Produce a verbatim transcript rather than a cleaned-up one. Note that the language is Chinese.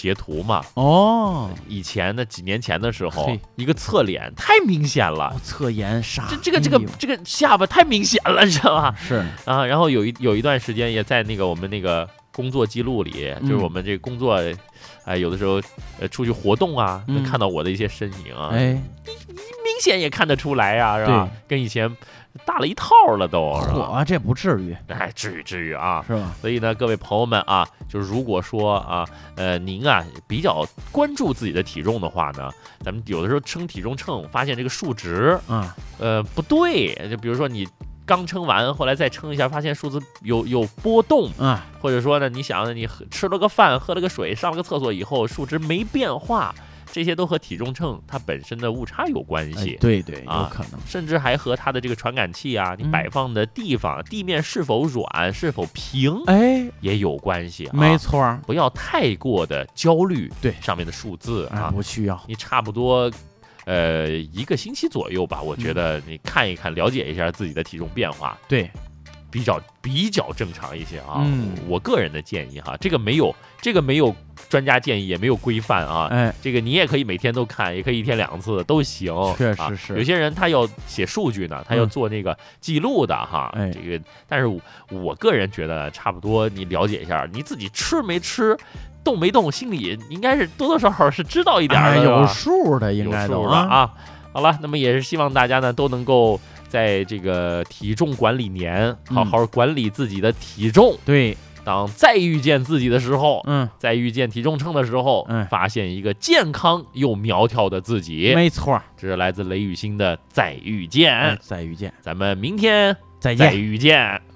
截图嘛。 哦， 以前呢，几年前的时候，一个侧脸太明显了， 哦、侧颜杀， 这这个这个、哎、这个下巴太明显了，你知道吧？ 是啊，然后有一有一段时间也在那个我们那个工作记录里，就是我们这工作，哎、呃，有的时候呃出去活动啊，能看到我的一些身影啊， 哎、 嗯，明显也看得出来啊，是吧？跟以前大了一套了都， 嚯，这不至于， 哎，至于至于啊， 是吧？ 所以呢，各位朋友们啊，就是如果说啊，呃，您啊比较关注自己的体重的话呢，咱们有的时候称体重秤，发现这个数值啊，呃，不对，就比如说你刚称完，后来再称一下，发现数字有有波动啊， 或者说呢，你想你吃了个饭，喝了个水，上了个厕所以后，数值没变化。这些都和体重秤它本身的误差有关系， 哎、对对， 啊， 有可能， 甚至还和它的这个传感器啊，你摆放的地方、嗯、地面是否软、是否平， 哎， 也有关系、啊。 没错， 不要太过的焦虑， 对上面的数字啊， 哎、不需要。 你差不多，呃，一个星期左右吧，我觉得你看一看，了解一下自己的体重变化， 对， 比较比较正常一些啊。 嗯， 我个人的建议哈，这个没有，这个没有。专家建议也没有规范啊， 哎， 这个你也可以每天都看，也可以一天两次都行。 确实是， 啊、有些人他要写数据呢，他要做那个记录的哈。 嗯、 这个，但是我我个人觉得差不多，你了解一下，你自己吃没吃，动没动，心里应该是多多少少是知道一点的， 哎、有数的，应该都啊啊。好了，那么也是希望大家呢都能够在这个体重管理年，好好管理自己的体重。 嗯、对。 当再遇见自己的时候， 嗯， 再遇见体重秤的时候， 嗯， 发现一个健康又苗条的自己， 没错， 这是来自雷雨欣的再遇见， 哎、再遇见， 咱们明天再见， 再遇见。